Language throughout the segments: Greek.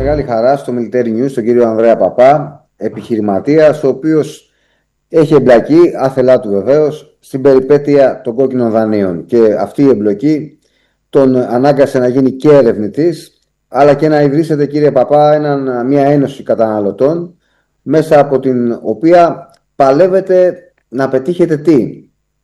μεγάλη χαρά στο Military News τον κύριο Ανδρέα Παπά, επιχειρηματίας, ο οποίος έχει εμπλακεί, άθελά του βεβαίως, στην περιπέτεια των κόκκινων δανείων. Και αυτή η εμπλοκή τον ανάγκασε να γίνει και ερευνητής, αλλά και να ιδρύσετε, κύριε Παπά, μια ένωση καταναλωτών, μέσα από την οποία παλεύετε να πετύχετε τι?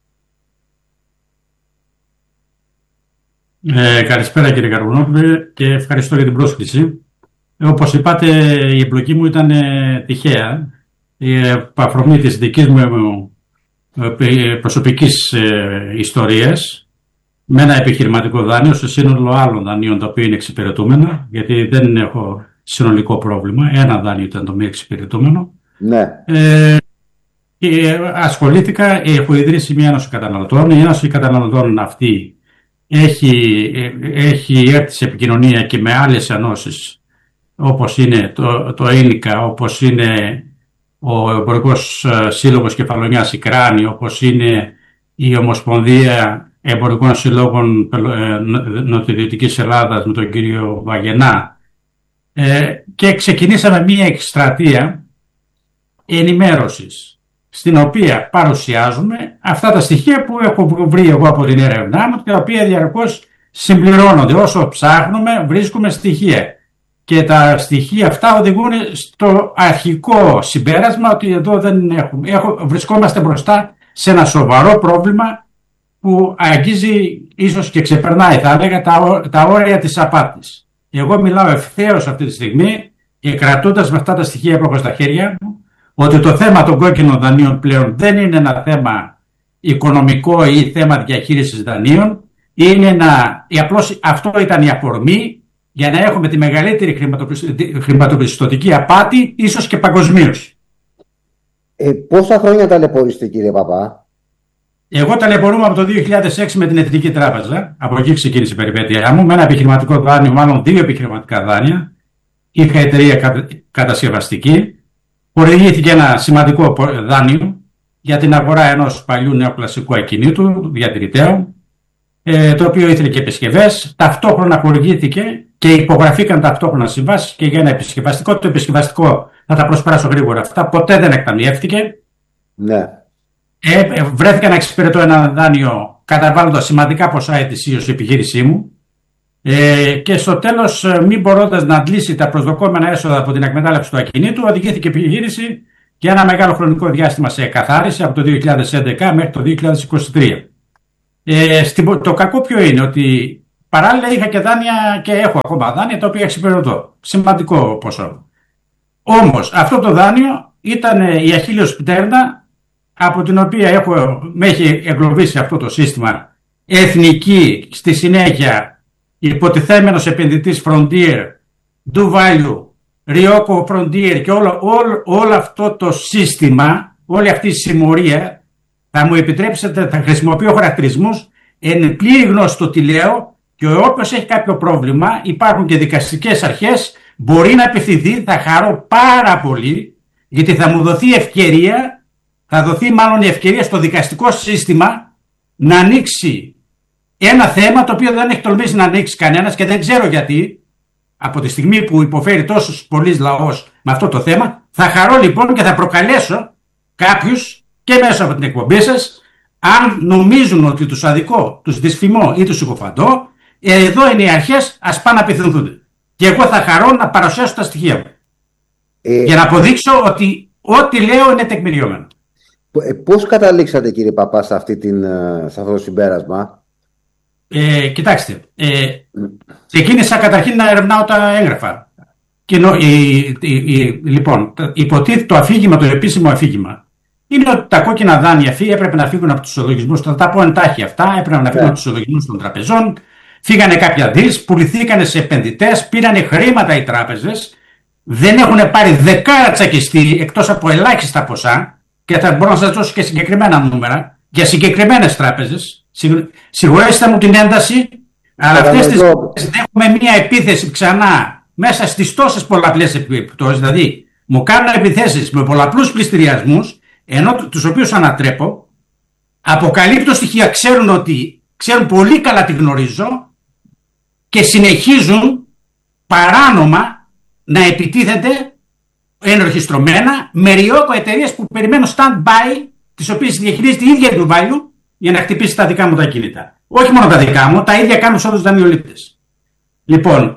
Καλησπέρα, κύριε Καρβουνόπουλε, και ευχαριστώ για την πρόσκληση. Όπως είπατε, η εμπλοκή μου ήταν τυχαία. Η αφορμή της δικής μου προσωπικής ιστορίας, με ένα επιχειρηματικό δάνειο σε σύνολο άλλων δανείων τα οποία είναι εξυπηρετούμενα, γιατί δεν έχω συνολικό πρόβλημα. Ένα δάνειο ήταν το μη εξυπηρετούμενο. Ναι. Και ασχολήθηκα, έχω ιδρύσει μια ένωση καταναλωτών. Η ένωση καταναλωτών αυτή έχει έρθει σε επικοινωνία και με άλλες ενώσεις, όπως είναι το ΕΝΙΚΑ, όπως είναι ο Εμπορικός Σύλλογος Κεφαλονιάς η Κράνη, όπως είναι η Ομοσπονδία Εμπορικών Συλλόγων Νοτιοδυτικής Ελλάδας με τον κύριο Βαγενά, και ξεκινήσαμε μία εκστρατεία ενημέρωσης, στην οποία παρουσιάζουμε αυτά τα στοιχεία που έχω βρει εγώ από την έρευνά μου, τα οποία διαρκώς συμπληρώνονται. Όσο ψάχνουμε βρίσκουμε στοιχεία, και τα στοιχεία αυτά οδηγούν στο αρχικό συμπέρασμα ότι εδώ δεν βρισκόμαστε μπροστά σε ένα σοβαρό πρόβλημα που αγγίζει, ίσως και ξεπερνάει, θα έλεγα, τα όρια της απάτης. Εγώ μιλάω ευθέως αυτή τη στιγμή, και κρατώντας με αυτά τα στοιχεία που έχω στα χέρια μου, ότι το θέμα των κόκκινων δανείων πλέον δεν είναι ένα θέμα οικονομικό ή θέμα διαχείρισης δανείων. Απλώς αυτό ήταν η αφορμή για να έχουμε τη μεγαλύτερη χρηματοπιστωτική απάτη, ίσως και παγκοσμίως. Πόσα χρόνια ταλαιπωρήσετε, κύριε Παπά? Εγώ ταλαιπωρούμαι από το 2006 με την Εθνική Τράπεζα. Από εκεί ξεκίνησε η περιπέτειά μου, με ένα επιχειρηματικό δάνειο, μάλλον δύο επιχειρηματικά δάνεια. Είχα εταιρεία κατασκευαστική. Χορηγήθηκε ένα σημαντικό δάνειο για την αγορά ενός παλιού νεοκλασικού ακινήτου διατηρηταίου, το οποίο ήθελε και επισκευές. Ταυτόχρονα χορηγήθηκε και υπογραφήκαν ταυτόχρονα συμβάσεις και για ένα επισκευαστικό. Το επισκευαστικό, θα τα προσπεράσω γρήγορα αυτά, ποτέ δεν εκταμιεύτηκε. Ναι. Βρέθηκα να εξυπηρετώ ένα δάνειο καταβάλλοντας σημαντικά ποσά ετησίως η επιχείρησή μου. Και στο τέλος, μην μπορώντας να αντλήσει τα προσδοκόμενα έσοδα από την εκμετάλλευση του ακινήτου, οδηγήθηκε η επιχείρηση για ένα μεγάλο χρονικό διάστημα σε εκαθάριση από το 2011 μέχρι το 2023. Το κακό ποιο είναι? Ότι παράλληλα είχα και δάνεια, και έχω ακόμα δάνεια, τα οποία εξυπηρετώ. Σημαντικό ποσό. Όμως αυτό το δάνειο ήταν η αχίλλειος πτέρνα, από την οποία με έχει εγκλωβίσει αυτό το σύστημα εθνική, στη συνέχεια υποτιθέμενος επενδυτής Frontier, Do Value, Ryoko Frontier, και όλο αυτό το σύστημα, όλη αυτή η συμμορία, θα μου επιτρέψετε, θα χρησιμοποιώ χαρακτηρισμούς εν πλήρη γνώση το τι λέω, και όποιος έχει κάποιο πρόβλημα, υπάρχουν και δικαστικές αρχές, μπορεί να απευθυνθεί. Θα χαρώ πάρα πολύ, γιατί θα μου δοθεί ευκαιρία, η ευκαιρία στο δικαστικό σύστημα να ανοίξει ένα θέμα το οποίο δεν έχει τολμήσει να ανοίξει κανένας, και δεν ξέρω γιατί, από τη στιγμή που υποφέρει τόσος πολλής λαός με αυτό το θέμα. Θα χαρώ λοιπόν και θα προκαλέσω κάποιους, και μέσα από την εκπομπή σας, αν νομίζουν ότι τους αδικώ, τους δυσφημώ ή τους συκοφαντώ, εδώ είναι οι αρχές, ας πάνε να απευθυνθούν. Και εγώ θα χαρώ να παρουσιάσω τα στοιχεία μου, για να αποδείξω ότι ό,τι λέω είναι τεκμηριωμένο. Πώς καταλήξατε, κύριε Παπά, σε αυτό το συμπέρασμα? Κοιτάξτε, ξεκίνησα καταρχήν να ερευνάω τα έγγραφα. Λοιπόν, υποτίθεται το αφήγημα, το επίσημο αφήγημα, είναι ότι τα κόκκινα δάνεια έπρεπε να φύγουν από τους ισολογισμούς. Θα τα πω εντάχει αυτά. Έπρεπε να φύγουν από τους ισολογισμούς των τραπεζών. Φύγανε κάποια δις, πουληθήκανε σε επενδυτές, πήρανε χρήματα οι τράπεζες. Δεν έχουν πάρει δεκάρα τσακιστή, εκτός από ελάχιστα ποσά, και θα μπορώ να σας δώσω και συγκεκριμένα νούμερα για συγκεκριμένες τράπεζες. Συγχωρέστε μου την ένταση, αλλά αυτές τις δέχομαι μια επίθεση ξανά μέσα στις τόσες πολλαπλές επιπτώσεις. Δηλαδή, μου κάνουν επιθέσεις με πολλαπλούς πληστηριασμούς, ενώ τους οποίους ανατρέπω, αποκαλύπτω στοιχεία, ξέρουν πολύ καλά τι γνωρίζω, και συνεχίζουν παράνομα να επιτίθενται ενορχιστρωμένα με ριόκο εταιρείες που περιμένουν stand-by, τις οποίες διαχειρίζεται η ίδια η Value για να χτυπήσει τα δικά μου τα κινητά. Όχι μόνο τα δικά μου, τα ίδια κάνουν σε όλους τους δανειολήπτες. Λοιπόν,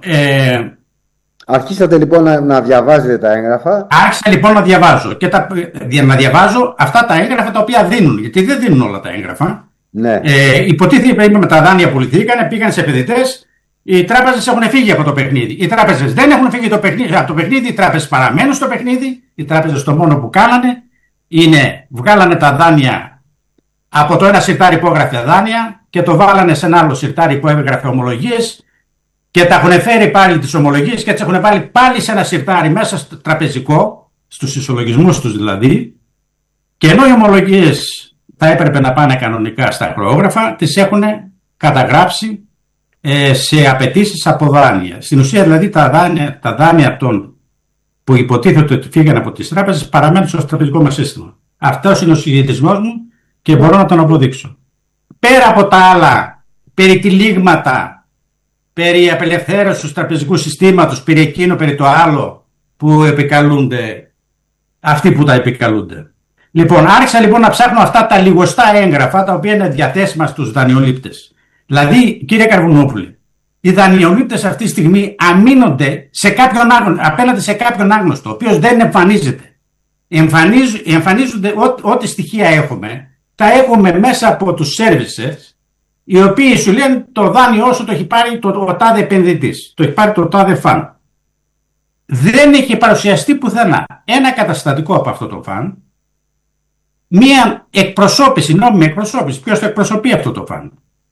αρχίσατε λοιπόν να διαβάζετε τα έγγραφα. Άρχισα λοιπόν να διαβάζω και να διαβάζω αυτά τα έγγραφα τα οποία δίνουν, γιατί δεν δίνουν όλα τα έγγραφα. Ναι. Υποτίθεται, είπαμε, τα δάνεια πουληθήκανε, πήγαν σε επενδυτές. Οι τράπεζες έχουν φύγει από το παιχνίδι. Οι τράπεζες δεν έχουν φύγει από το παιχνίδι. Οι τράπεζες παραμένουν στο παιχνίδι. Οι τράπεζες το μόνο που κάνανε είναι βγάλανε τα δάνεια από το ένα συρτάρι που έγραφε δάνεια και το βάλανε σε ένα άλλο συρτάρι που έγραφε ομολογίες και τα έχουν φέρει πάλι τις ομολογίες και τις έχουν βάλει πάλι σε ένα συρτάρι μέσα στο τραπεζικό, στους ισολογισμούς τους δηλαδή, και ενώ οι ομολογίες θα έπρεπε να πάνε κανονικά στα ακροόγραφα, τις έχουν καταγράψει σε απαιτήσεις από δάνεια. Στην ουσία δηλαδή τα δάνεια που υποτίθεται ότι φύγανε από τις τράπεζες παραμένουν στο τραπεζικό μας σύστημα. Αυτός είναι ο συγχειρισμός μου και μπορώ να τον αποδείξω. Πέρα από τα άλλα περί τυλίγματα, περί απελευθέρωσης του τραπεζικού συστήματος, περί εκείνο, περί το άλλο που επικαλούνται αυτοί που τα επικαλούνται. Λοιπόν, άρχισα λοιπόν να ψάχνω αυτά τα λιγοστά έγγραφα τα οποία είναι διαθέσιμα στους δανειολήπτες. Δηλαδή, κύριε Καρβουνόπουλε, οι δανειολήπτες αυτή τη στιγμή αμήνονται απέναντι σε κάποιον άγνωστο, ο οποίος δεν εμφανίζεται. Εμφανίζονται ό,τι στοιχεία έχουμε, τα έχουμε μέσα από τους services, οι οποίοι σου λένε το δάνειό σου το έχει πάρει ο τάδε επενδυτής, το έχει πάρει το τάδε φαν. Δεν έχει παρουσιαστεί πουθενά ένα καταστατικό από αυτό το φαν, μία εκπροσώπηση, νόμιμη εκπροσώπηση, ποιος το εκπροσωπεί αυτό το φαν.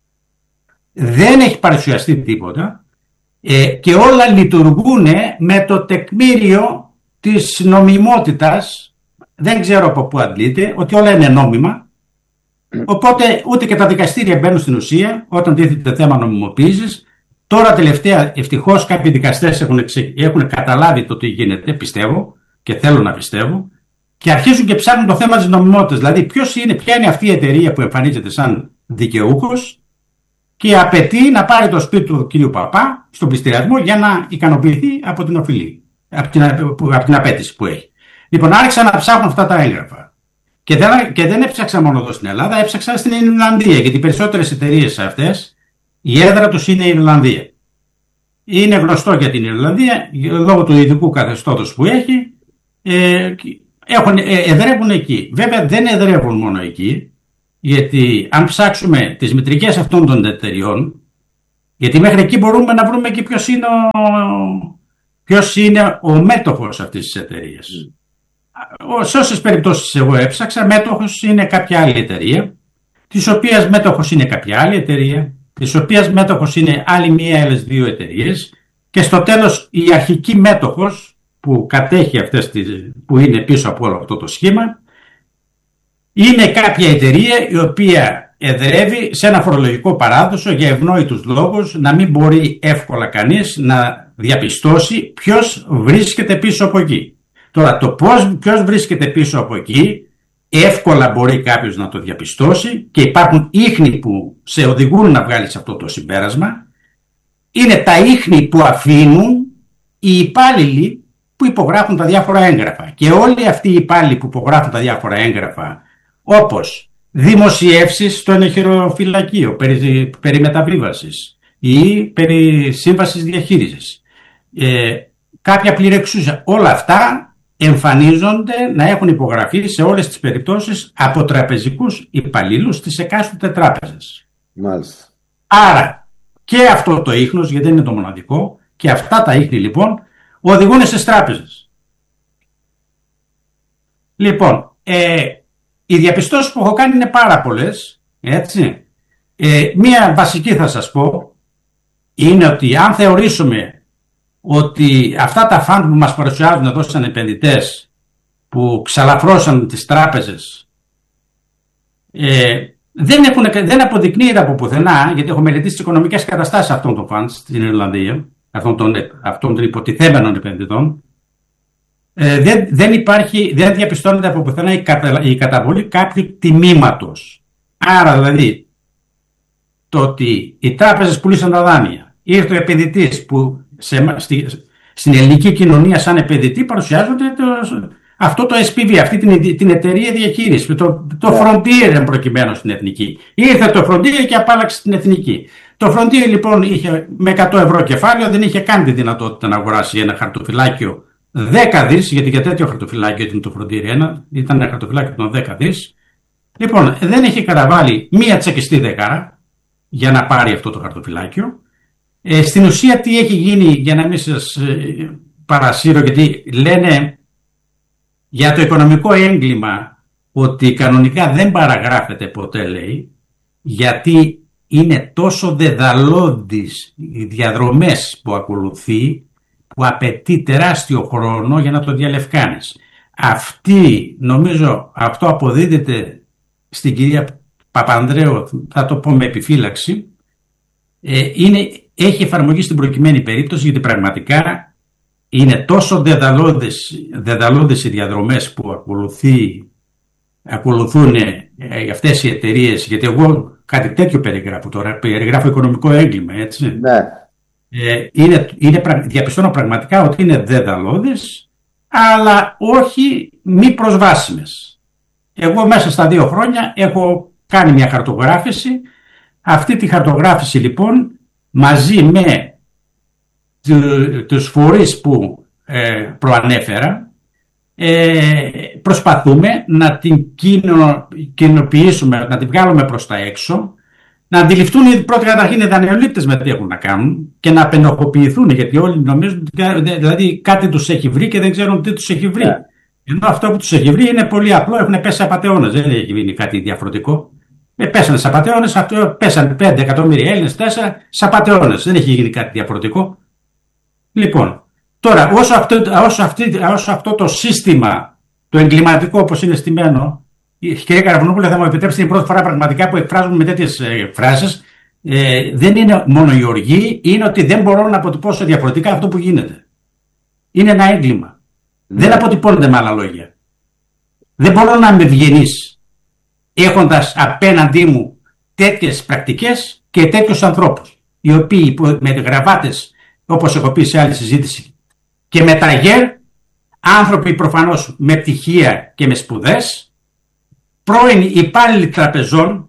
Δεν έχει παρουσιαστεί τίποτα και όλα λειτουργούν με το τεκμήριο της νομιμότητας. Δεν ξέρω από πού αντλείται, ότι όλα είναι νόμιμα. Οπότε ούτε και τα δικαστήρια μπαίνουν στην ουσία όταν τίθεται θέμα νομιμοποίησης. Τώρα τελευταία ευτυχώς κάποιοι δικαστές έχουν καταλάβει το τι γίνεται, πιστεύω και θέλω να πιστεύω, και αρχίζουν και ψάχνουν το θέμα της νομιμότητας. Δηλαδή ποια είναι αυτή η εταιρεία που εμφανίζεται σαν δικαιούχος και απαιτεί να πάρει το σπίτι του κυρίου Παπά στον πληστηριασμό για να ικανοποιηθεί από την οφειλή, από την απέτηση που έχει. Λοιπόν, άρχισα να ψάχνω αυτά τα έγγραφα. Και δεν έψαξα μόνο εδώ στην Ελλάδα, έψαξα στην Ιρλανδία, γιατί οι περισσότερες εταιρείες αυτές, η έδρα τους είναι η Ιρλανδία. Είναι γνωστό για την Ιρλανδία, λόγω του ειδικού καθεστώτος που έχει, εδρεύουν εκεί. Βέβαια δεν εδρεύουν μόνο εκεί, γιατί αν ψάξουμε τις μητρικές αυτών των εταιριών, γιατί μέχρι εκεί μπορούμε να βρούμε και ποιος είναι ο μέτοχος αυτής της εταιρείας. Σε όσες περιπτώσεις εγώ έψαξα, μέτοχος είναι κάποια άλλη εταιρεία, της οποίας μέτοχος είναι κάποια άλλη εταιρεία, της οποίας μέτοχος είναι άλλη μία, άλλες δύο εταιρείες, και στο τέλος η αρχική μέτοχος που κατέχει που είναι πίσω από όλο αυτό το σχήμα είναι κάποια εταιρεία η οποία εδρεύει σε ένα φορολογικό παράδοσο για ευνόητους λόγους, να μην μπορεί εύκολα κανείς να διαπιστώσει ποιος βρίσκεται πίσω από εκεί. Τώρα το ποιος βρίσκεται πίσω από εκεί εύκολα μπορεί κάποιος να το διαπιστώσει και υπάρχουν ίχνη που σε οδηγούν να βγάλεις αυτό το συμπέρασμα. Είναι τα ίχνη που αφήνουν οι υπάλληλοι που υπογράφουν τα διάφορα έγγραφα. Και όλοι αυτοί οι υπάλληλοι που υπογράφουν τα διάφορα έγγραφα, όπως δημοσιεύσεις στο ενεχειροφυλακείο περί μεταβίβασης ή περί σύμβασης διαχείρισης, κάποια πληρεξούσια, όλα αυτά εμφανίζονται να έχουν υπογραφεί σε όλες τις περιπτώσεις από τραπεζικούς υπαλλήλους της εκάστοτε τράπεζας. Μάλιστα. Άρα και αυτό το ίχνος, γιατί δεν είναι το μοναδικό, και αυτά τα ίχνη λοιπόν οδηγούν στις τράπεζες. Λοιπόν, οι διαπιστώσεις που έχω κάνει είναι πάρα πολλές, έτσι. Μία βασική θα σας πω είναι ότι αν θεωρήσουμε ότι αυτά τα φαντ που μας παρουσιάζουν εδώ σαν επενδυτές που ξαλαφρώσαν τις τράπεζες δεν αποδεικνύεται από πουθενά, γιατί έχω μελετήσει τις οικονομικές καταστάσεις αυτών των φαντ στην Ιρλανδία, αυτών των υποτιθέμενων επενδυτών, δεν διαπιστώνεται από πουθενά η καταβολή κάποιου τιμήματος. Άρα δηλαδή το ότι οι τράπεζες πουλήσαν τα δάνεια, ήρθε ο επενδυτής που στην ελληνική κοινωνία σαν επενδυτή παρουσιάζονται αυτό το SPV, αυτή την εταιρεία διαχείρισης, το Frontier εν προκειμένου στην εθνική. Ήρθε το Frontier και απάλλαξε την εθνική. Το Frontier λοιπόν είχε με 100 ευρώ κεφάλαιο, δεν είχε καν τη δυνατότητα να αγοράσει ένα χαρτοφυλάκιο 10 δις, γιατί για τέτοιο χαρτοφυλάκιο ήταν το Frontier 1, ήταν ένα χαρτοφυλάκιο των 10 δις. Λοιπόν, δεν είχε καταβάλει μία τσακιστή δεκάρα για να πάρει αυτό το χαρτοφυλάκιο. Στην ουσία τι έχει γίνει, για να μην σας παρασύρω, γιατί λένε για το οικονομικό έγκλημα ότι κανονικά δεν παραγράφεται ποτέ, λέει, γιατί είναι τόσο δεδαλώδεις οι διαδρομές που ακολουθεί, που απαιτεί τεράστιο χρόνο για να το διαλευκάνεις. Νομίζω αυτό αποδίδεται στην κυρία Παπανδρέου, θα το πω με επιφύλαξη, έχει εφαρμογή στην προκειμένη περίπτωση, γιατί πραγματικά είναι τόσο δεδαλώδεις οι διαδρομές που ακολουθούν αυτές οι εταιρείες, γιατί εγώ κάτι τέτοιο περιγράφω τώρα, περιγράφω οικονομικό έγκλημα, έτσι. Ναι. Διαπιστώνω πραγματικά ότι είναι δεδαλώδεις, αλλά όχι μη προσβάσιμες. Εγώ μέσα στα 2 χρόνια έχω κάνει μια χαρτογράφηση. Αυτή τη χαρτογράφηση λοιπόν, μαζί με τους φορείς που προανέφερα, προσπαθούμε να την κοινοποιήσουμε, να την βγάλουμε προς τα έξω, να αντιληφθούν πρώτα καταρχήν οι δανειολήπτες με τι έχουν να κάνουν και να απενοχοποιηθούν, γιατί όλοι νομίζουν δηλαδή κάτι τους έχει βρει και δεν ξέρουν τι τους έχει βρει. Ενώ αυτό που τους έχει βρει είναι πολύ απλό, έχουν πέσει απατεώνες, δεν έχει γίνει κάτι διαφορετικό. Πέσανε σε απατεώνες, πέσανε 5 εκατομμύρια Έλληνες, 4 σε απατεώνες, δεν έχει γίνει κάτι διαφορετικό. Λοιπόν, τώρα όσο αυτό το σύστημα, το εγκληματικό όπως είναι στημένο, κυρία Καραβουνόπουλε, θα μου επιτρέψετε, την πρώτη φορά πραγματικά που εκφράζουμε με τέτοιες φράσεις, δεν είναι μόνο η οργή, είναι ότι δεν μπορώ να αποτυπώσω διαφορετικά αυτό που γίνεται. Είναι ένα έγκλημα. Δεν αποτυπώνεται με άλλα λόγια. Δεν μπορώ να είμαι ευγενής έχοντας απέναντί μου τέτοιες πρακτικές και τέτοιους ανθρώπους, οι οποίοι με γραβάτες, όπως έχω πει σε άλλη συζήτηση, και με ταγέρ, άνθρωποι προφανώς με πτυχία και με σπουδές, πρώην υπάλληλοι τραπεζών,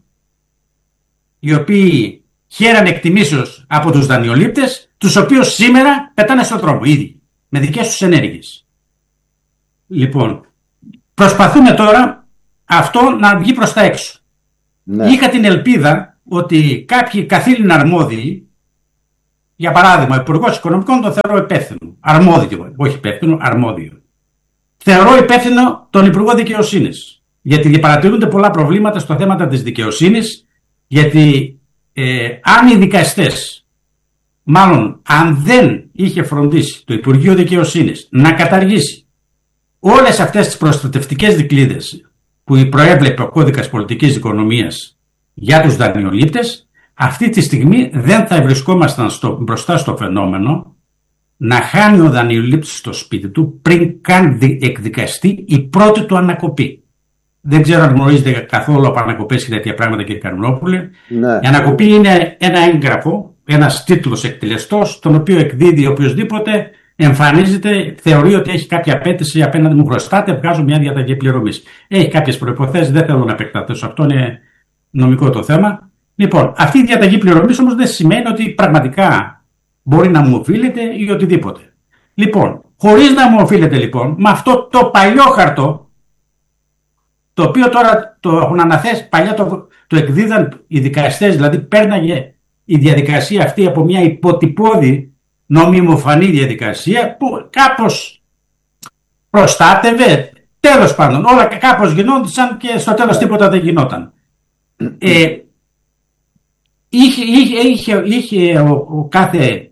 οι οποίοι χαίραν εκτιμήσεως από τους δανειολήπτες, τους οποίους σήμερα πετάνε στον δρόμο ήδη, με δικές τους ενέργειες. Λοιπόν, προσπαθούμε τώρα αυτό να βγει προς τα έξω. Ναι. Είχα την ελπίδα ότι κάποιοι καθήλυνα αρμόδιοι, για παράδειγμα, ο Υπουργός Οικονομικών τον θεωρώ υπεύθυνο. Αρμόδιο, όχι υπεύθυνο, αρμόδιο. Θεωρώ υπεύθυνο τον Υπουργό Δικαιοσύνης. Γιατί διαπαρατηρούνται πολλά προβλήματα στο θέμα της δικαιοσύνης. Γιατί αν οι δικαστές, μάλλον αν δεν είχε φροντίσει το Υπουργείο Δικαιοσύνης να καταργήσει όλες αυτές τις προστατευτικές δικλείδες που προέβλεπε ο κώδικας πολιτικής οικονομίας για τους δανειολήπτες, αυτή τη στιγμή δεν θα βρισκόμασταν μπροστά στο φαινόμενο να χάνει ο δανειολήπτης στο σπίτι του πριν καν εκδικαστεί η πρώτη του ανακοπή. Δεν ξέρω αν γνωρίζετε καθόλου από ανακοπές και τέτοια πράγματα, κύριε Καρμινόπουλε. Ναι. Η ανακοπή είναι ένα έγγραφο, ένας τίτλος εκτελεστός, τον οποίο εκδίδει οποιοδήποτε εμφανίζεται, θεωρεί ότι έχει κάποια απέτηση απέναντι μου, χρωστάτε, βγάζω μια διαταγή πληρωμής. Έχει κάποιες προϋποθέσεις, δεν θέλω να επεκταθώ σε αυτό, είναι νομικό το θέμα. Λοιπόν, αυτή η διαταγή πληρωμής όμως δεν σημαίνει ότι πραγματικά μπορεί να μου οφείλεται ή οτιδήποτε. Λοιπόν, χωρίς να μου οφείλεται λοιπόν, με αυτό το παλιό χαρτό, το οποίο τώρα το έχουν αναθέσει, παλιά το εκδίδαν οι δικαστές, δηλαδή πέρναγε η διαδικασία αυτή από μια υποτυπώδη νομιμοφανή διαδικασία που κάπως προστάτευε, τέλος πάντων, όλα κάπως γινόντουσαν και στο τέλος τίποτα δεν γινόταν. Είχε ο κάθε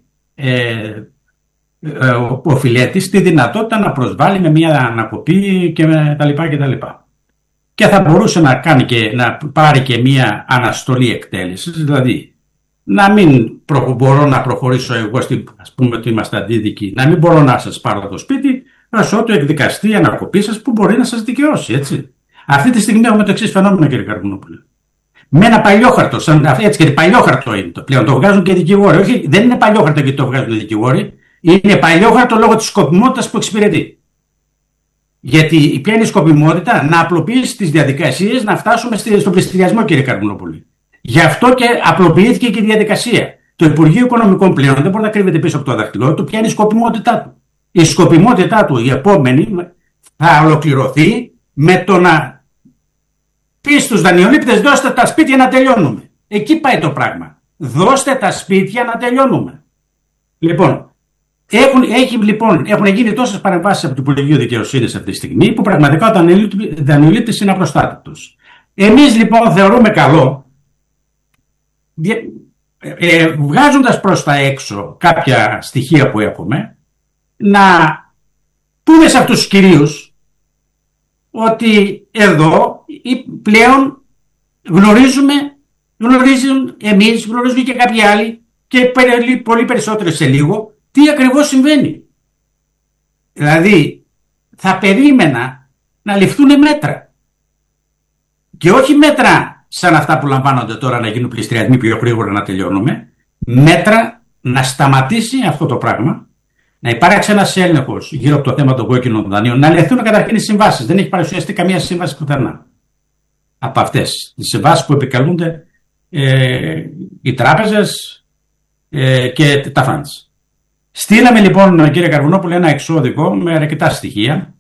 οφειλέτης τη δυνατότητα να προσβάλλει με μια ανακοπή και τα λοιπά και τα λοιπά. Και θα μπορούσε να κάνει και να πάρει και μια αναστολή εκτέλεσης, δηλαδή να μην μπορώ να προχωρήσω εγώ, ας πούμε ότι είμαστε αντίδικοι, να μην μπορώ να σας πάρω το σπίτι, ως ότου εκδικαστεί η ανακοπή σας που μπορεί να σας δικαιώσει, έτσι. Αυτή τη στιγμή έχουμε το εξής φαινόμενο, κύριε Καρμινόπουλε. Με ένα παλιό χαρτό, έτσι, και παλιό χαρτό είναι το πλέον, το βγάζουν και οι δικηγόροι. Όχι, δεν είναι παλιό χαρτό γιατί το βγάζουν οι δικηγόροι, Είναι παλιόχαρτο λόγω της σκοπιμότητας που εξυπηρετεί. Γιατί ποια είναι η σκοπιμότητα? Να απλοποιήσει τις διαδικασίες, να φτάσουμε στον πληστηριασμό, κύριε Καρπουνόπουλε. Γι' αυτό και απλοποιήθηκε και η διαδικασία. Το Υπουργείο Οικονομικών πλέον δεν μπορεί να κρύβεται πίσω από το δάχτυλό του. Ποια είναι η σκοπιμότητά του? Η σκοπιμότητά του, η επόμενη, θα ολοκληρωθεί με το να πει στους δανειολήπτες: δώστε τα σπίτια να τελειώνουμε. Εκεί πάει το πράγμα. Δώστε τα σπίτια να τελειώνουμε. Λοιπόν, έχουν γίνει τόσες παρεμβάσεις από το Υπουργείο Δικαιοσύνης αυτή τη στιγμή που πραγματικά ο δανειολήπτης είναι απροστάτευτος. Εμείς λοιπόν θεωρούμε καλό, βγάζοντας προς τα έξω κάποια στοιχεία που έχουμε, να πούμε σε αυτούς τους κυρίους ότι εδώ πλέον γνωρίζουν εμείς, γνωρίζουν και κάποιοι άλλοι και πολύ περισσότερο σε λίγο τι ακριβώς συμβαίνει. Δηλαδή θα περίμενα να ληφθούν μέτρα και όχι μέτρα σαν αυτά που λαμβάνονται τώρα, να γίνουν πληστηριασμοί πιο γρήγορα να τελειώνουμε, μέτρα να σταματήσει αυτό το πράγμα, να υπάρξει ένας έλεγχος γύρω από το θέμα των κόκκινων δανείων, να λυθούν καταρχήν οι συμβάσεις. Δεν έχει παρουσιαστεί καμία σύμβαση πουθενά από αυτές τις συμβάσεις που επικαλούνται οι τράπεζες και τα funds. Στείλαμε λοιπόν, κύριε Καρπουνόπουλε, ένα εξώδικο με αρκετά στοιχεία.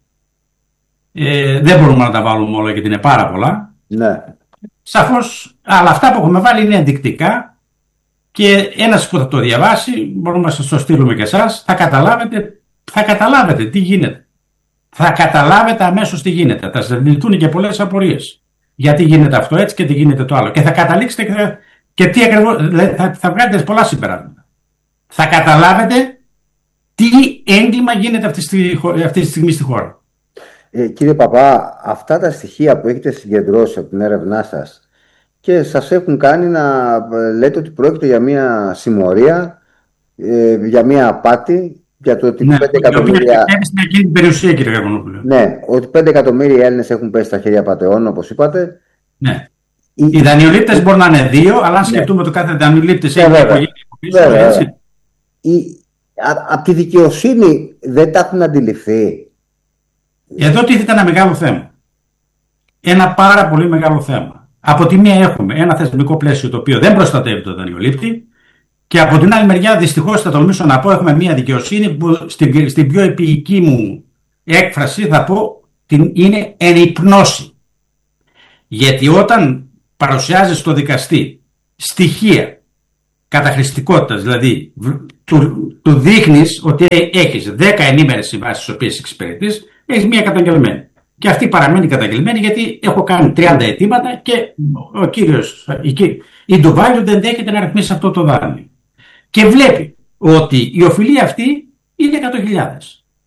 Δεν μπορούμε να τα βάλουμε όλα γιατί είναι πάρα πολλά. Ναι. Σαφώς, αλλά αυτά που έχουμε βάλει είναι ενδεικτικά και ένας που θα το διαβάσει, μπορούμε να σας το στείλουμε και εσάς, θα καταλάβετε τι γίνεται. Θα καταλάβετε αμέσως τι γίνεται. Θα σας λυθούν και πολλές απορίες. Γιατί γίνεται αυτό έτσι και τι γίνεται το άλλο. Και θα καταλήξετε και τι ακριβώς, θα βγάλετε πολλά συμπεράσματα. Θα καταλάβετε τι έγκλημα γίνεται αυτή τη στιγμή στη χώρα. Κύριε Παπά, αυτά τα στοιχεία που έχετε συγκεντρώσει από την έρευνά σας και σας έχουν κάνει να λέτε ότι πρόκειται για μια συμμορία, για μια απάτη, για το ότι 5 εκατομμύρια... στην εκείνη την περιουσία, κύριε Καρπουνόπουλε. Ναι, ότι 5 εκατομμύρια Έλληνες έχουν πέσει στα χέρια πατεών, όπως είπατε. Ναι. Οι δανειολήπτες μπορεί να είναι 2, αλλά αν σκεφτούμε το κάθε δανειολήπτης έχει οικογένεια. Από τη δικαιοσύνη δεν τα έχουν αντιληφθεί. Εδώ τίθεται ένα μεγάλο θέμα. Ένα πάρα πολύ μεγάλο θέμα. Από τη μία έχουμε ένα θεσμικό πλαίσιο το οποίο δεν προστατεύει τον δανειολήπτη, και από την άλλη μεριά, δυστυχώς θα τολμήσω να πω, έχουμε μια δικαιοσύνη που στην πιο επίοικη μου έκφραση θα πω είναι εν υπνώση. Γιατί όταν παρουσιάζεις στο δικαστή στοιχεία καταχρηστικότητας, δηλαδή του δείχνεις ότι έχεις 10 ενήμερες συμβάσεις τις οποίες εξυπηρετείς, έχεις μία καταγγελμένη. Και αυτή παραμένει καταγγελμένη γιατί έχω κάνει 30 αιτήματα και ο κύριος η Ντουβάλιου δεν δέχεται να ρυθμίσει αυτό το δάνειο. Και βλέπει ότι η οφειλή αυτή είναι 100.000.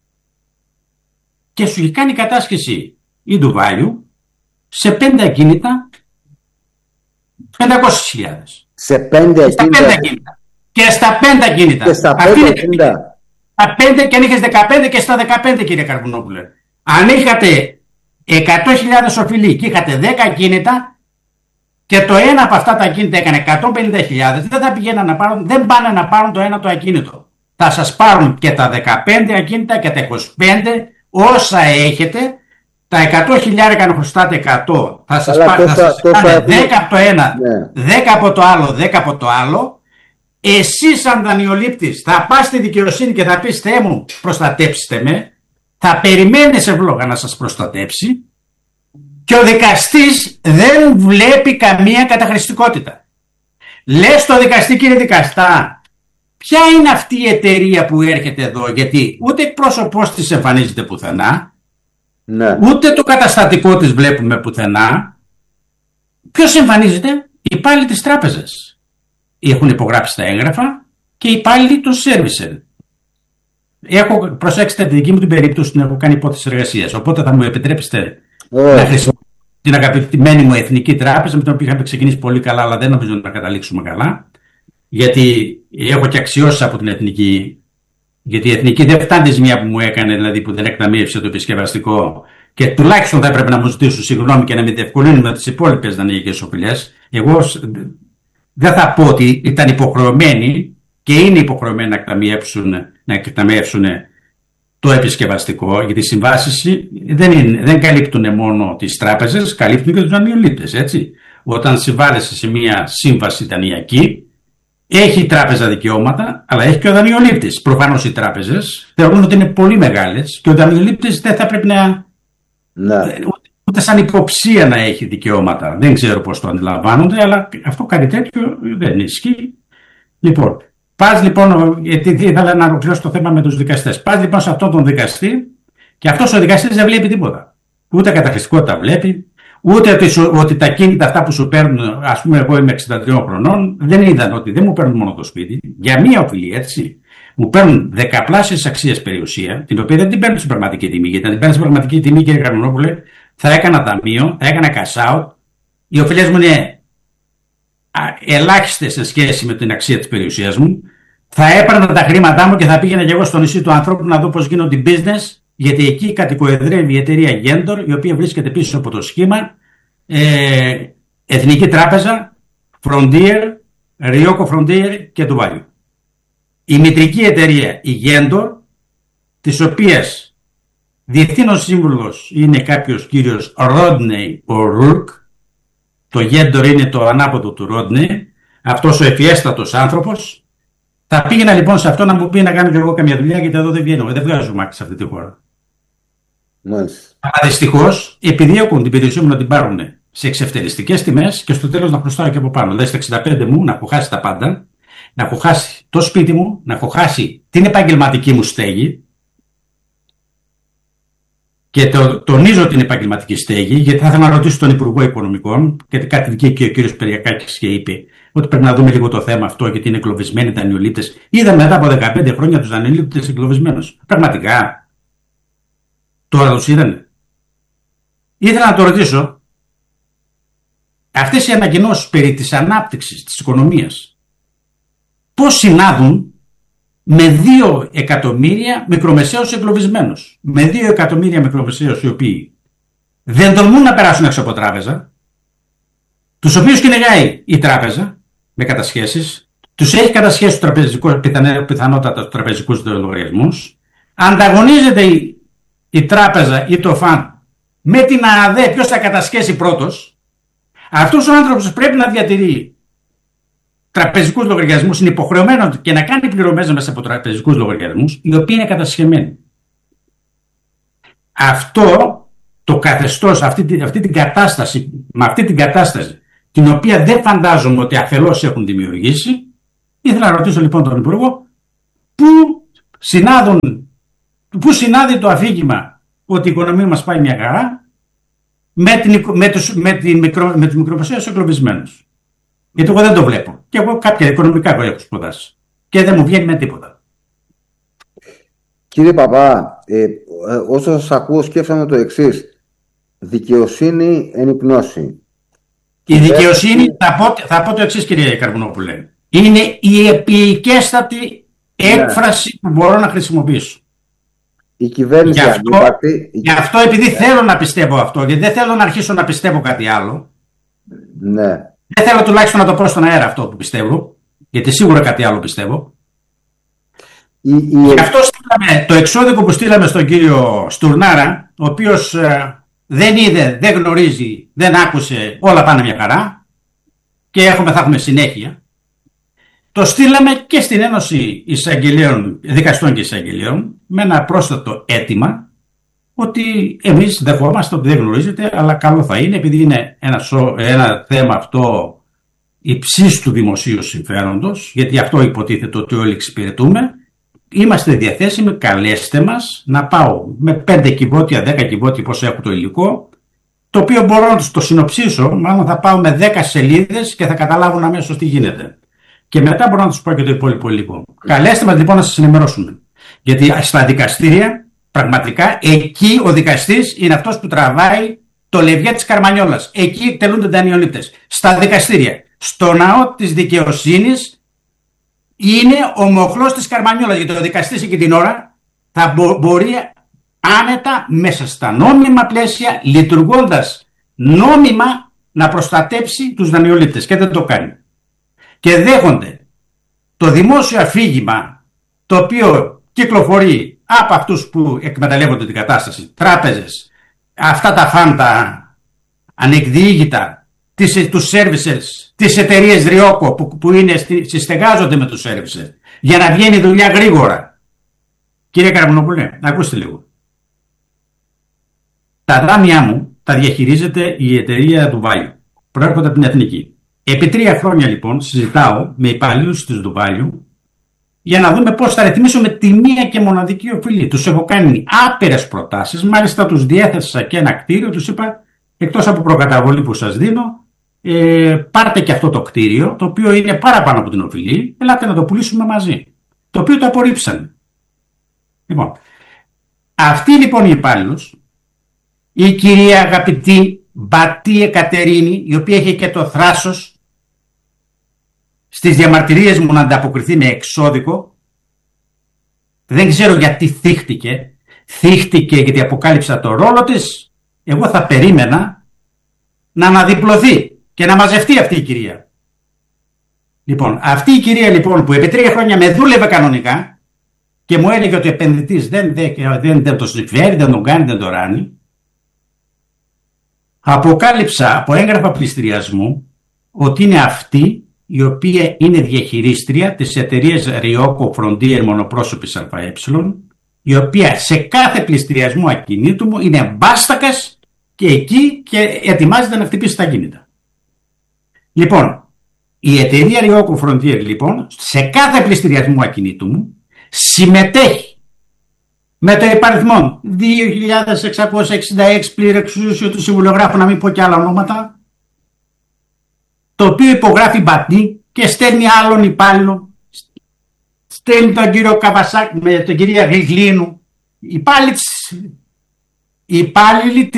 Και σου έχει κάνει κατάσχεση η Ντουβάλιου σε 5 ακίνητα 500.000. Σε 5 ακίνητα. Και στα 5 ακίνητα. Και στα 5 ακίνητα. Τα 5 και αν είχες 15 και στα 15, κύριε Καρπουνόπουλε. Αν είχατε 100.000 οφειλή και είχατε 10 ακίνητα και το ένα από αυτά τα ακίνητα έκανε 150.000, δεν πάνε να πάρουν το ένα το ακίνητο. Θα σας πάρουν και τα 15 ακίνητα και τα 25, όσα έχετε. Τα 100.000 αν χρωστάτε 100, θα σας πάνε 10 από το ένα, 10 από το άλλο, 10 από το άλλο. Εσείς σαν δανειολήπτης θα πας στη δικαιοσύνη και θα πεις: Θεέ μου, προστατέψτε με. Θα περιμένεις ευλόγα να σας προστατέψει και ο δικαστής δεν βλέπει καμία καταχρηστικότητα. Λες στο δικαστή: κύριε δικαστά, ποια είναι αυτή η εταιρεία που έρχεται εδώ? Γιατί ούτε εκπρόσωπός της εμφανίζεται πουθενά, ναι, ούτε το καταστατικό της βλέπουμε πουθενά. Ποιος εμφανίζεται? Οι υπάλληλοι της τράπεζας. Έχουν υπογράψει τα έγγραφα και οι υπάλληλοι των σέρβισερ. Προσέξτε τη δική μου την περίπτωση, την έχω κάνει υπόθεση εργασίας. Οπότε θα μου επιτρέψετε να χρησιμοποιήσω την αγαπημένη μου Εθνική Τράπεζα, με την οποία είχαμε ξεκινήσει πολύ καλά, αλλά δεν νομίζω να καταλήξουμε καλά. Γιατί έχω και αξιώσεις από την Εθνική. Γιατί η Εθνική δεν φτάνει τη ζημιά που μου έκανε, δηλαδή που δεν εκταμείευσε το επισκευαστικό, και τουλάχιστον θα έπρεπε να μου ζητήσουν συγγνώμη και να με διευκολύνουν με τις υπόλοιπες δανειακές οφειλές. Εγώ δεν θα πω ότι ήταν υποχρεωμένοι και είναι υποχρεωμένοι να εκταμιεύσουν το επισκευαστικό, γιατί οι συμβάσεις δεν καλύπτουν μόνο τις τράπεζες, καλύπτουν και τους δανειολήπτες, έτσι. Όταν συμβάλλεσαι σε μια σύμβαση δανειακή, έχει η τράπεζα δικαιώματα, αλλά έχει και ο δανειολήπτης. Προφανώς οι τράπεζες θεωρούν ότι είναι πολύ μεγάλες και ο δανειολήπτης δεν θα πρέπει ούτε σαν υποψία να έχει δικαιώματα. Δεν ξέρω πώς το αντιλαμβάνονται, αλλά αυτό κάτι τέτοιο δεν ισχύει. Λοιπόν, πας λοιπόν, γιατί ήθελα να ολοκληρώσω το θέμα με τους δικαστές. Πας λοιπόν σε αυτόν τον δικαστή και αυτός ο δικαστής δεν βλέπει τίποτα. Ούτε καταχρηστικότητα βλέπει, ούτε ότι τα κίνητα αυτά που σου παίρνουν, ας πούμε, εγώ είμαι 63 χρονών, δεν είδαν ότι δεν μου παίρνουν μόνο το σπίτι, για μία οφειλή, έτσι. Μου παίρνουν δεκαπλάσιες αξίες περιουσία, την οποία δεν την παίρνουν στην πραγματική τιμή. Γιατί αν την παίρνουν στην πραγματική τιμή, κύριε Καρμανόπουλε, θα έκανα ταμείο, θα έκανα cash out. Οι οφειλές μου είναι ελάχιστες σε σχέση με την αξία της περιουσίας μου. Θα έπαιρνα τα χρήματά μου και θα πήγαινα και εγώ στο νησί του ανθρώπου να δω πώς γίνονται business, γιατί εκεί κατοικοεδρεύει η εταιρεία Gendor, η οποία βρίσκεται πίσω από το σχήμα Εθνική Τράπεζα, Frontier, Ryoko Frontier και Dubai. Η μητρική εταιρεία η Gendor, της οποίας διευθύνων σύμβουλος είναι κάποιος κύριος Rodney O'Rourke. Το Gendor είναι το ανάποδο του Rodney, αυτός ο ευφιέστατος άνθρωπος. Θα πήγαινα λοιπόν σε αυτό να μου πει να κάνω και εγώ καμιά δουλειά, γιατί εδώ δεν βγαίνω, δεν βγάζω μάκη σε αυτή τη χώρα. Αλλά δυστυχώς, επειδή έχουν την περιουσία μου να την πάρουν σε εξευτελιστικές τιμές και στο τέλος να χρωστάω και από πάνω. Δηλαδή στα 65 μου να έχω χάσει τα πάντα, να έχω χάσει το σπίτι μου, να έχω χάσει την επαγγελματική μου στέγη. Και τονίζω την επαγγελματική στέγη, γιατί θα ήθελα να ρωτήσω τον Υπουργό Οικονομικών, γιατί κάτι βγήκε και ο κύριος Περιακάκης και είπε ότι πρέπει να δούμε λίγο το θέμα αυτό, γιατί είναι εγκλωβισμένοι δανειολήπτες. Είδαμε μετά από 15 χρόνια τους δανειολήπτες εγκλωβισμένους. Πραγματικά. Τώρα τους είδανε. Ήθελα να το ρωτήσω, αυτές οι ανακοινώσεις περί της ανάπτυξης της οικονομίας, πώς συνάδουν με 2 εκατομμύρια μικρομεσαίους εγκλωβισμένους. Με 2 εκατομμύρια μικρομεσαίους οι οποίοι δεν τολμούν να περάσουν έξω από τράπεζα, τους οποίους κυνηγάει η τράπεζα με κατασχέσεις, τους έχει κατασχέσει πιθανότατα τους τραπεζικούς λογαριασμούς, ανταγωνίζεται η τράπεζα ή το ΦΑΝ με την ΑΔΕ ποιος θα κατασχέσει πρώτος. Αυτός ο άνθρωπος πρέπει να διατηρεί τραπεζικούς λογαριασμούς, είναι υποχρεωμένο και να κάνει πληρωμές μέσα από τραπεζικούς λογαριασμούς, οι οποίοι είναι κατασχεμένοι. Αυτό το καθεστώς, αυτή την κατάσταση, με αυτή την κατάσταση, την οποία δεν φαντάζομαι ότι αφελώς έχουν δημιουργήσει, ήθελα να ρωτήσω λοιπόν τον Υπουργό, πού συνάδει το αφήγημα ότι η οικονομία μας πάει μια χαρά με τους μικρομεσαίους εγκλωβισμένους. Γιατί εγώ δεν το βλέπω. Και εγώ κάποια οικονομικά έχω σπουδάσει. Και δεν μου βγαίνει με τίποτα. Κύριε Παπά, όσο σας ακούω σκέφτομαι το εξής. Δικαιοσύνη εν υπνώση. Η δικαιοσύνη, θα πω το εξής, κύριε Καρμανόπουλε. Είναι η επικέστατη έκφραση που μπορώ να χρησιμοποιήσω. Η κυβέρνηση γι' αυτό επειδή θέλω να πιστεύω αυτό, γιατί δεν θέλω να αρχίσω να πιστεύω κάτι άλλο. Ναι. Δεν θέλω τουλάχιστον να το πω στον αέρα αυτό που πιστεύω, γιατί σίγουρα κάτι άλλο πιστεύω. Γι' αυτό το εξώδικο που στείλαμε στον κύριο Στουρνάρα, ο οποίος δεν είδε, δεν γνωρίζει, δεν άκουσε, όλα πάνε μια χαρά και θα έχουμε συνέχεια. Το στείλαμε και στην Ένωση Δικαστών και Εισαγγελίων με ένα πρόσθετο αίτημα ότι εμείς δεχόμαστε ότι δεν γνωρίζετε, αλλά καλό θα είναι, επειδή είναι ένα θέμα αυτό υψής του δημοσίου συμφέροντος, γιατί αυτό υποτίθεται ότι όλοι εξυπηρετούμε, είμαστε διαθέσιμοι, καλέστε μας να πάω με 5 κυβότια, 10 κυβότια, πώς έχω το υλικό, το οποίο μπορώ να το συνοψίσω, μάλλον θα πάω με 10 σελίδες και θα καταλάβουν αμέσως τι γίνεται. Και μετά μπορώ να τους πω και το υπόλοιπο υλικό. Καλέστε μας λοιπόν να σας ενημερώσουμε. Γιατί στα δικαστήρια, πραγματικά, εκεί ο δικαστής είναι αυτός που τραβάει το λευγέ της Καρμανιόλας. Εκεί τελούνται δανειολήπτες. Στα δικαστήρια. Στο ναό της δικαιοσύνης είναι ο μοχλός της Καρμανιόλας. Γιατί ο δικαστής εκεί την ώρα θα μπορεί άνετα μέσα στα νόμιμα πλαίσια, λειτουργώντας νόμιμα, να προστατέψει τους δανειολήπτες. Και δεν το κάνει. Και δέχονται το δημόσιο αφήγημα το οποίο κυκλοφορεί από αυτούς που εκμεταλλεύονται την κατάσταση, τράπεζες, αυτά τα φάντα ανεκδιήγητα, τους services, τις εταιρείες Ριόκο που συστεγάζονται με τους services για να βγαίνει η δουλειά γρήγορα. Κύριε Καραμονόπουλε, ακούστε λίγο. Τα δάνειά μου τα διαχειρίζεται η εταιρεία Δουβάιου. Προέρχονται από την Εθνική. Επί 3 χρόνια λοιπόν συζητάω με υπαλλήλους της Δουβάιου για να δούμε πώς θα ρυθμίσουμε τη μία και μοναδική οφειλή. Τους έχω κάνει άπειρες προτάσεις, μάλιστα τους διέθεσα και ένα κτίριο, τους είπα, εκτός από προκαταβολή που σας δίνω, πάρτε και αυτό το κτίριο, το οποίο είναι παραπάνω από την οφειλή, ελάτε να το πουλήσουμε μαζί. Το οποίο το απορρίψανε. Λοιπόν, αυτή λοιπόν η υπάλληλος, η κυρία αγαπητή Μπατή Εκατερίνη, η οποία είχε και το θράσος στις διαμαρτυρίες μου να ανταποκριθεί με εξώδικο, δεν ξέρω γιατί θύχτηκε. Θύχτηκε γιατί αποκάλυψα το ρόλο της. Εγώ θα περίμενα να αναδιπλωθεί και να μαζευτεί αυτή η κυρία. Λοιπόν, αυτή η κυρία λοιπόν που επί 3 χρόνια με δούλευε κανονικά και μου έλεγε ότι ο επενδυτής δεν το συμφέρει, δεν τον κάνει, δεν το ράνει, αποκάλυψα από έγγραφα πληστηριασμού ότι είναι αυτή η οποία είναι διαχειρίστρια της εταιρείας Ριόκο Frontier μονοπρόσωπης ΑΕ, η οποία σε κάθε πληστηριασμό ακινήτου μου είναι μπάστακας και εκεί και ετοιμάζεται να χτυπήσει τα ακίνητα. Λοιπόν, η εταιρεία Ριόκο Frontier λοιπόν σε κάθε πληστηριασμό ακινήτου μου συμμετέχει με το υπαριθμό 2.666 πληρεξουσίου του συμβουλιογράφου, να μην πω και άλλα ονόματα, το οποίο υπογράφει Μπατή και στέλνει άλλον υπάλληλο, στέλνει τον κύριο Καβασάκη με τον κυρία Γλυγλίνου, υπάλληλοι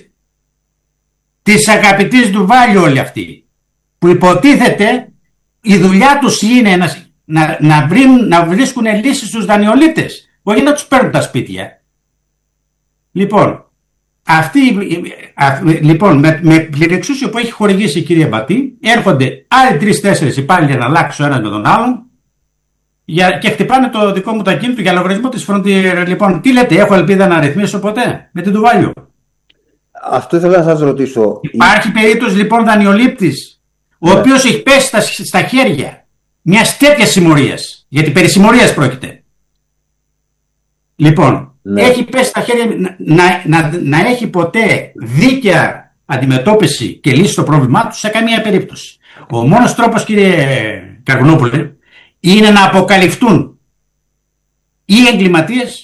της αγαπητής Δουβάιου όλοι αυτοί, που υποτίθεται η δουλειά τους είναι να βρίσκουν λύσεις στους δανειολήπτες, όχι να τους παίρνουν τα σπίτια. Λοιπόν, λοιπόν με πληρεξούσιο που έχει χορηγήσει η κυρία Μπατή, έρχονται άλλοι 3-4 υπάλληλοι να αλλάξουν ο ένας με τον άλλον και χτυπάνε το δικό μου το ακίνητο για λογαριασμό της Frontier. Λοιπόν, τι λέτε, έχω ελπίδα να ρυθμίσω ποτέ με την Δουβάιου? Αυτό ήθελα να σας ρωτήσω. Υπάρχει περίπτωση λοιπόν δανειολήπτης, ο οποίος έχει πέσει στα χέρια μιας τέτοιας συμμορίας, γιατί περί συμμορίας πρόκειται. Λοιπόν, έχει πέσει στα χέρια να έχει ποτέ δίκαια αντιμετώπιση και λύση στο πρόβλημά του σε καμία περίπτωση. Ο μόνος τρόπος, κύριε Καργουνόπουλε, είναι να αποκαλυφθούν οι εγκληματίες